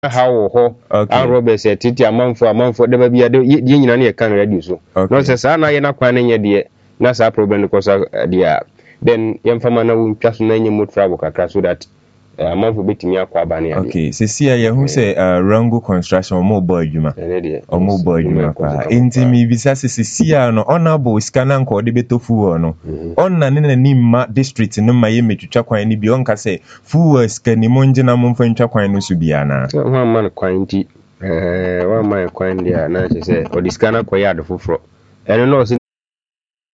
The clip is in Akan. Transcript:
how ho Roberts titi amanfo de ba bia de nyina na ye kan radio so no se sa na ye na kwan nye de na sa problem ko sa dia then yemfama na wuntwa so na nye mo travel kakra so that amanfo betimi akwa aba ne ade okay sisi ya hu say Rango Construction mo boy adwuma omo boy adwuma pa enti mi bisa sisi ya no honorable scanner nko de betofu no onna ne na nimma district no maye metwitwa kwan ni bi onka say fuwa scanner mo ngina mo mfa ntwa kwan no so bia na wa man kwan ti wa man kwan dia na se o di scanner ko ya do foforo eno no